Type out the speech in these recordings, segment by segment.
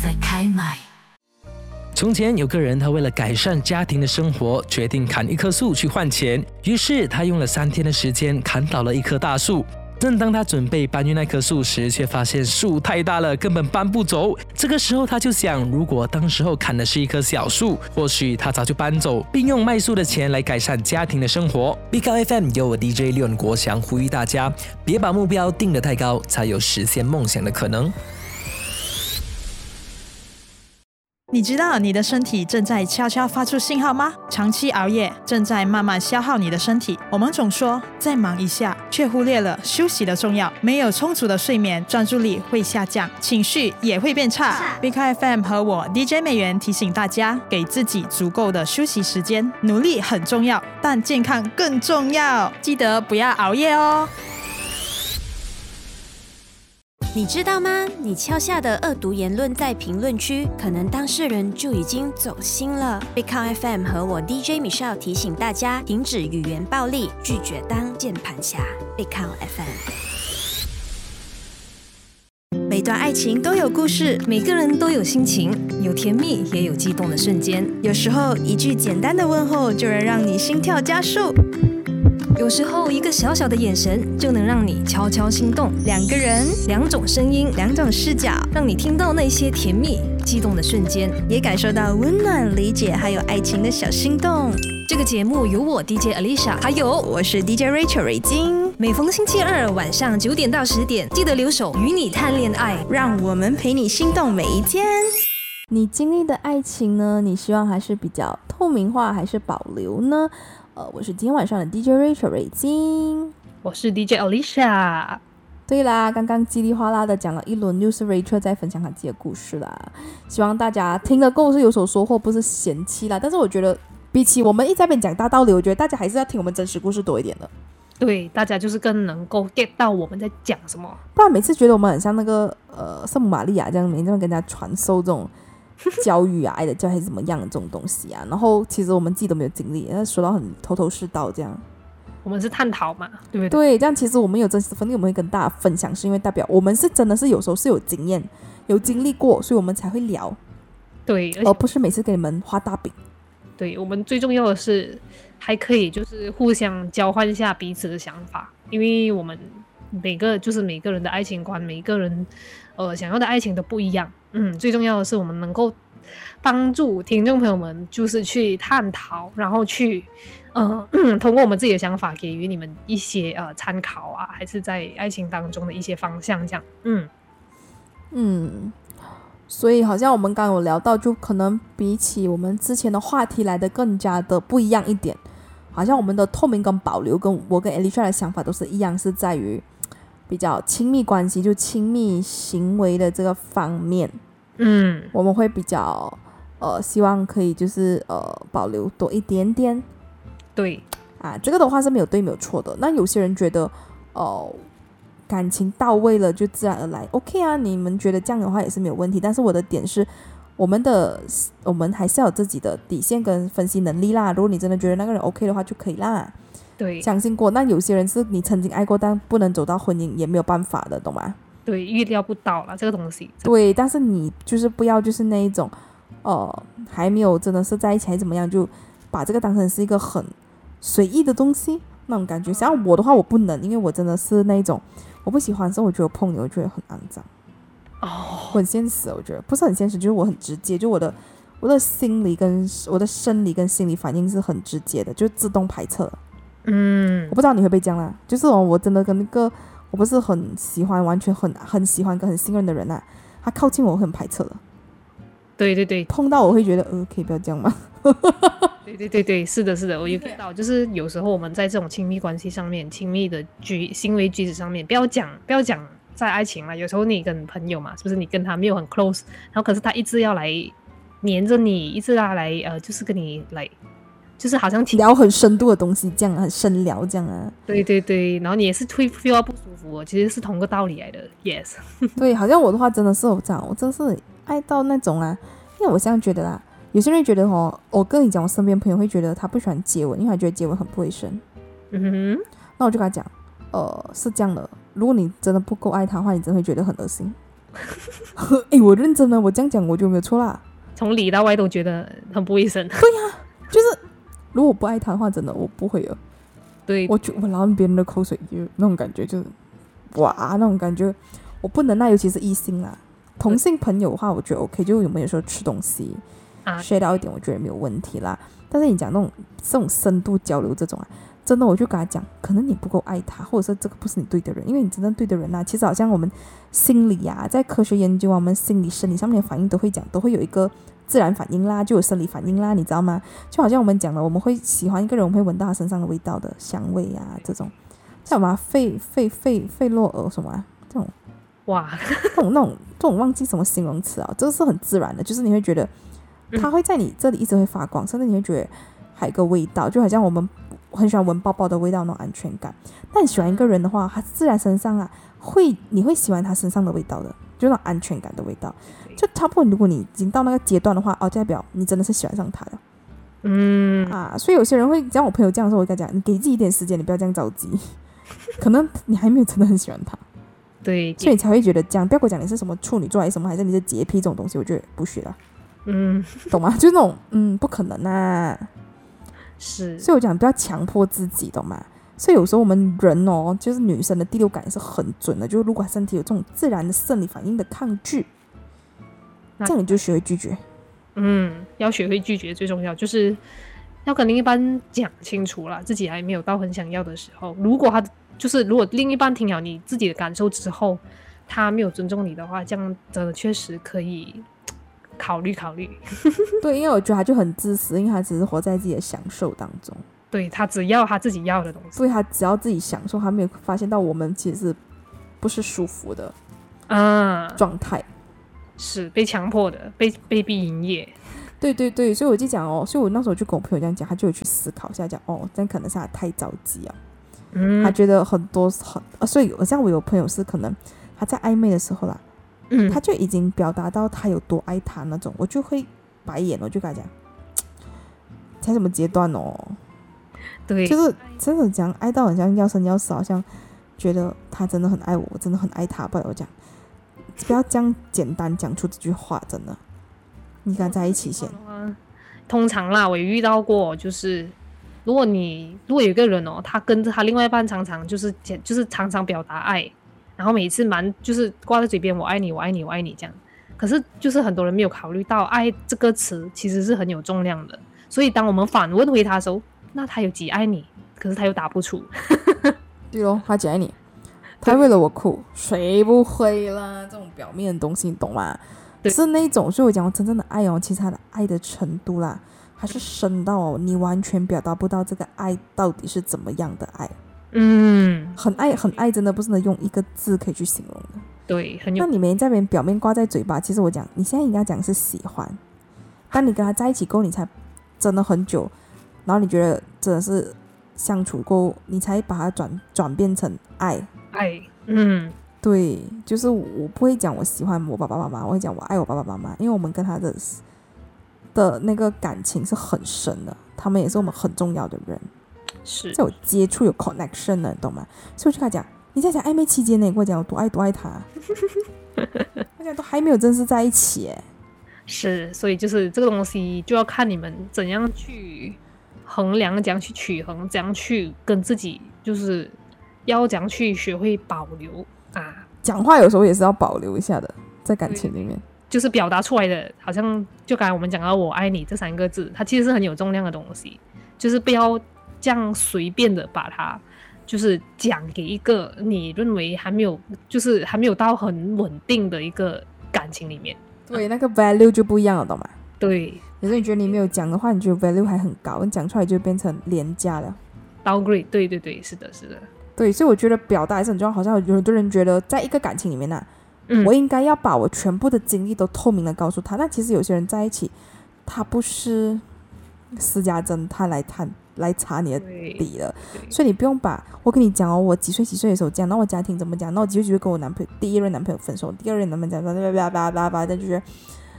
在开麦。 从前有个人，他为了改善家庭的生活，决定砍一棵树去换钱。于是他用了3天的时间砍倒了一棵大树。正当他准备搬运那棵树时，却发现树太大了，根本搬不走。这个时候他就想，如果当时候砍的是一棵小树，或许他早就搬走，并用卖树的钱来改善家庭的生活。Big Out FM 由我 DJ 廖国祥呼吁大家，别把目标定得太高，才有实现梦想的可能。 你知道你的身体正在悄悄发出信号吗？长期熬夜正在慢慢消耗你的身体。我们总说再忙一下，却忽略了休息的重要。没有充足的睡眠，专注力会下降，情绪也会变差。Big FM 和我 DJ 美元提醒大家，给自己足够的休息时间。努力很重要，但健康更重要。记得不要熬夜哦。 你知道吗？你敲下的恶毒言论在评论区，可能当事人就已经走心了。Big Count FM 和我 DJ Michelle 提醒大家，停止语言暴力，拒绝当键盘侠。Big Count FM。每段爱情都有故事， 每个人都有心情，有甜蜜，也有激动的瞬间。 有时候一句简单的问候，就能让你心跳加速。 有时候一个小小的眼神就能让你悄悄心动。 2个人 ，2种声音 ，2种视角， 让你听到那些甜蜜激动的瞬间， 也感受到温暖理解还有爱情的小心动。 这个节目由我 DJ Alicia 还有我是 DJ Rachel 瑞金， 每逢星期二晚上9点到10点，记得留守与你谈恋爱， 让我们陪你心动每一天。你经历的爱情呢，你希望还是比较透明化还是保留呢？我是今天晚上的 DJ Rachel 瑞金， 我是 DJ Alicia。 对啦，刚刚叽里哗啦的讲了一轮，又是 Rachel 在分享她自己的故事啦。希望大家听了够是有所收获，不是嫌弃啦。但是我觉得，比起我们一直在那边讲大道理，我觉得大家还是要听我们真实故事多一点的。 对，大家就是更能够 get 到我们在讲什么。 不然每次觉得我们很像那个圣母玛利亚这样，每天跟大家传授这种教育啊，爱的教育还是怎么样的这种东西啊，然后其实我们自己都没有经历，说到很头头是道这样。 我们是探讨嘛，对不对？ 对，这样其实我们有真实分裂，我们会跟大家分享，是因为代表我们是真的是有时候是有经验、有经历过，所以我们才会聊。 对， 而不是每次给你们画大饼。 对，我们最重要的是还可以就是互相交换一下彼此的想法，因为我们每个人的爱情观，每个人想要的爱情都不一样。最重要的是我们能够帮助听众朋友们就是去探讨，然后去通过我们自己的想法给予你们一些参考啊，还是在爱情当中的一些方向这样。 所以好像我们刚刚有聊到，就可能比起我们之前的话题来的更加的不一样一点。好像我们的透明跟保留跟我跟 Alicia 的想法都是一样，是在于比较亲密关系，就亲密行为的这个方面。我们会比较希望可以就是保留多一点点。 对啊，这个的话是没有对没有错的。那有些人觉得感情到位了就自然而然 OK 啊，你们觉得这样的话也是没有问题。但是我的点是我们还是要有自己的底线跟分析能力啦。如果你真的觉得那个人 OK 的话就可以啦。 对， 相信过。那有些人是你曾经爱过但不能走到婚姻也没有办法的，懂吗？ 对，预料不到了这个东西。 对，但是你就是不要就是那一种还没有真的是在一起还怎么样，就把这个当成是一个很随意的东西那种感觉。像我的话我不能，因为我真的是那一种我不喜欢，所以我觉得碰你我觉得很肮脏。我很现实，我觉得不是很现实，就是我很直接，就我的心理跟我的生理跟心理反应是很直接的，就自动排斥。我不知道你会不会这样啦，就是我真的跟那个我不是很喜欢，完全很喜欢跟很信任的人啊，他靠近我很排斥的。 对对对， 碰到我会觉得可以不要这样吗？ 对，是的，我有看到，就是有时候我们在这种亲密关系上面，亲密的行为举止上面，不要讲在爱情啦，有时候你跟朋友嘛，是不是你跟他没有很 close， 然后可是他一直要来黏着你，一直要来就是跟你来，就是好像聊很深度的东西，这样很深聊这样啊。 对，然后你也是会 feel 到不舒服，其实是同个道理来的。Yes 对，好像我的话真的是我真的是爱到那种啊，因为我这样觉得啦。有些人觉得我跟你讲，我身边朋友会觉得他不喜欢接吻，因为他觉得接吻很不卫生。那我就跟他讲是这样的，如果你真的不够爱他的话，你真的会觉得很恶心。 诶，我认真的，我这样讲我就没有错啦。 从里到外都觉得很不卫生。 就是如果不爱他的话，真的我不会了。 对， 我捞别人的口水那种感觉就是哇，那种感觉我不能，那尤其是异性啦。同性朋友的话，我觉得 OK， 就有没有说吃东西share 到一点，我觉得没有问题啦。但是你讲这种深度交流这种啊，真的我就跟他讲，可能你不够爱他，或者是这个不是你对的人，因为你真正对的人啊，其实好像我们心理啊，在科学研究啊，我们心理生理上面的反应都会讲，都会有一个自然反应啦，就有生理反应啦，你知道吗？就好像我们讲了，我们会喜欢一个人，我们会闻到他身上的味道的香味啊，这种叫什么费洛尔什么啊，这种哇， 这种忘记什么形容词啊，这个是很自然的，就是你会觉得它会在你这里一直会发光，甚至你会觉得还有一个味道，就好像我们很喜欢闻包包的味道那种安全感。但你喜欢一个人的话，他自然身上啊你会喜欢他身上的味道的，就那种安全感的味道。就差不多，如果你已经到那个阶段的话，代表你真的是喜欢上他的。所以有些人会像我朋友这样说，我跟他讲，你给自己一点时间，你不要这样着急，可能你还没有真的很喜欢他。 对， 所以你才会觉得这样。不要跟我讲你是什么处女座还是什么，还是你是洁癖这种东西，我觉得不需要。懂吗？就是那种不可能啊。 是， 所以我讲不要强迫自己，懂吗？所以有时候我们人就是女生的第六感也是很准的，就是如果身体有这种自然的生理反应的抗拒，这样你就学会拒绝。 要学会拒绝最重要，就是要跟另一半讲清楚啦，自己还没有到很想要的时候。如果另一半听了你自己的感受之后，他没有尊重你的话，这样真的确实可以考虑。 对，因为我觉得他就很自私，因为他只是活在自己的享受当中。 对，他只要他自己要的东西， 所以他只要自己享受，他没有发现到我们其实不是舒服的状态， 是被强迫的，被逼营业。 对，所以我就讲所以我那时候就跟我朋友这样讲，他就有去思考一下，讲这样可能是他太着急啊。他觉得很多所以像我有朋友是可能他在暧昧的时候啦，他就已经表达到他有多爱他那种，我就会白眼，我就跟他讲，在什么阶段对， 就是真的讲爱到很像要生要死，好像觉得他真的很爱我，我真的很爱他。不然我讲，不要这样简单讲出这句话，真的。你跟他在一起先。 通常啦，我也遇到过，就是如果有一个人他跟着他另外一半常常就是常常表达爱，然后每次就是挂在嘴边，我爱你，我爱你，我爱你这样。可是就是很多人没有考虑到，爱这个词其实是很有重量的。所以当我们反问回他的时候，那他有几爱你？可是他又答不出。 对咯，他几爱你？他为了我哭，谁不会啦？这种表面的东西，你懂吗？是那种，所以我讲真正的爱其实他的爱的程度啦，还是深到你完全表达不到这个爱到底是怎么样的爱。很爱很爱，真的不是能用一个字可以去形容的。 对，很有。 那你没在别人表面挂在嘴巴，其实我讲，你现在应该讲是喜欢。当你跟他在一起过后，你才真的很久，然后你觉得真的是相处过，你才把它转变成爱。对，就是我不会讲我喜欢我爸爸妈妈，我会讲我爱我爸爸妈妈，因为我们跟他的那个感情是很深的，他们也是我们很重要的人， 是在有接触有 connection 的，你懂吗？所以我就跟他讲，你在讲暧昧期间呢，跟我讲我多爱他，我讲都还没有正式在一起耶。 是，所以就是这个东西就要看你们怎样去衡量，怎样去取衡，怎样去跟自己，就是要怎样去学会保留讲话有时候也是要保留一下的，在感情里面， 就是表达出来的，好像就刚才我们讲到我爱你这3个字，它其实是很有重量的东西，就是不要这样随便的把它就是讲给一个你认为还没有到很稳定的一个感情里面。 对，那个 value 就不一样了，懂吗？ 对， 有时候你觉得你没有讲的话，你觉得 value 还很高，你讲出来就变成廉价了。 downgrade， 对，是的。 对，所以我觉得表达还是很重要。好像有很多人觉得，在一个感情里面我应该要把我全部的经历都透明的告诉他。但其实有些人在一起，他不是私家侦探来查你的底的，所以你不用把我跟你讲我几岁的时候这样，那我家庭怎么讲，那我几岁跟我第一任男朋友分手，第二任男朋友讲但就觉得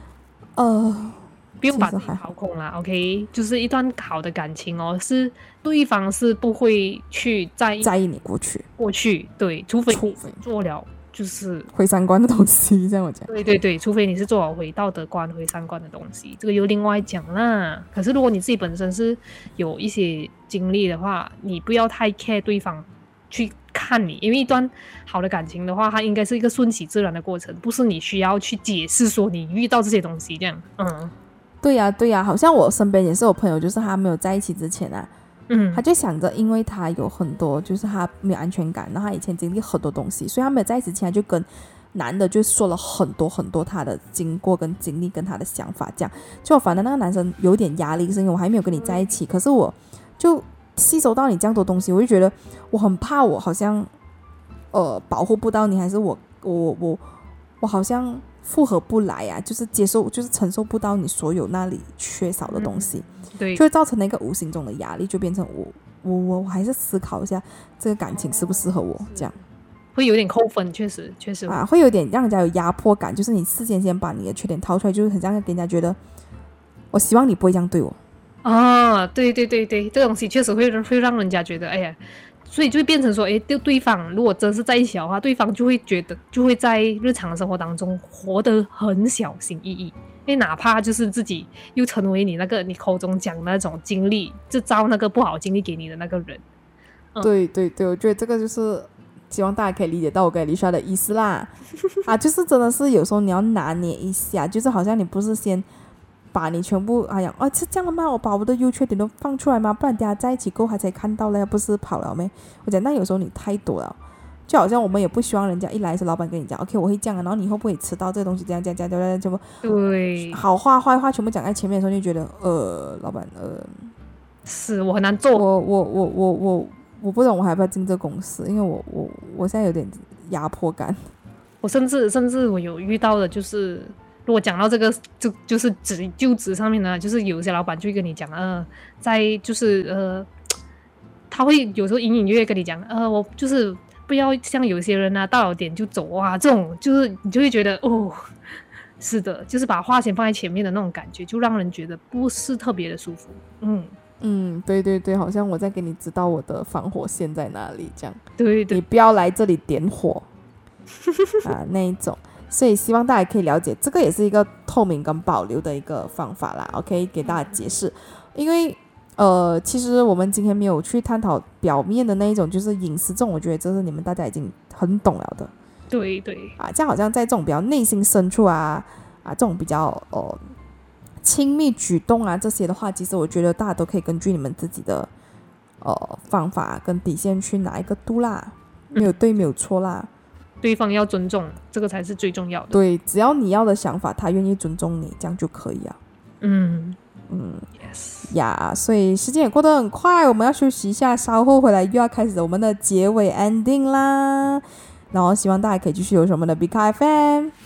不用把自己掏空啦 ，OK， 就是一段好的感情是对方是不会去在意你过去， 对，除非做了就是毁三观的东西，这样我讲。 对对对，除非你是做好回道德观、回三观的东西，这个又另外讲啦。可是如果你自己本身是有一些经历的话，你不要太 care 对方去看你，因为一段好的感情的话，它应该是一个顺其自然的过程，不是你需要去解释说你遇到这些东西这样。 对呀对呀，好像我身边也是有朋友，就是他没有在一起之前啊，他就想着，因为他有很多，就是他没有安全感，然后他以前经历很多东西，所以他没有在一起之前就跟男的就说了很多很多他的经过跟经历跟他的想法，这样就反正那个男生有点压力，是因为我还没有跟你在一起，可是我就吸收到你这样多东西，我就觉得我很怕我好像保护不到你，还是我好像复合不来啊，就是接受就是承受不到你所有那里缺少的东西， 对， 就会造成那个无形中的压力，就变成我还是思考一下这个感情适不适合我，这样会有点扣分，确实啊，会有点让人家有压迫感，就是你事先先把你的缺点掏出来，就是很像给人家觉得我希望你不会这样对我啊，对对对对，这个东西确实会让人家觉得，哎呀，所以就会变成说，哎，对方如果真是在一起的话，对方就会觉得，就会在日常生活当中活得很小心翼翼，因为哪怕就是自己又成为你那个你口中讲的那种经历，制造那个不好经历给你的那个人。 对对对，我觉得这个就是希望大家可以理解到我跟Alicia的意思啦啊，就是真的是有时候你要拿捏一下，就是好像你不是先把你全部是这样的吗？我把我的优缺点都放出来吗？不然等下在一起过后才看到了，要不是跑了没？我讲那有时候你太多了，就好像我们也不希望人家一来是老板跟你讲 OK 我会这样然后你会不会迟到这个东西这样全部对， 好话坏话全部讲在前面的时候，就觉得老板是我很难做。 我不懂我还不要进这公司，因为我现在有点压迫感。 我甚至我有遇到的就是。如果讲到这个就是就职上面呢，就是有些老板就会跟你讲，在就是他会有时候隐隐约约跟你讲，我就是不要像有些人啊，到了点就走啊，这种就是你就会觉得是的，就是把话先放在前面的那种感觉，就让人觉得不是特别的舒服。 对对对，好像我在给你知道我的防火线在哪里这样， 对对， 你不要来这里点火那一种。所以希望大家可以了解，这个也是一个透明跟保留的一个方法啦 OK 给大家解释，因为其实我们今天没有去探讨表面的那一种就是隐私，这种我觉得这是你们大家已经很懂了的。 对对这样好像在这种比较内心深处这种比较亲密举动这些的话，其实我觉得大家都可以根据你们自己的方法跟底线去拿一个度啦，没有对没有错啦， 对方要尊重，这个才是最重要的。 对，只要你要的想法他愿意尊重你，这样就可以啊。 Yes 呀，所以时间也过得很快，我们要休息一下，稍后回来又要开始我们的结尾 ending 啦。然后希望大家可以继续留守我们的 Big FM。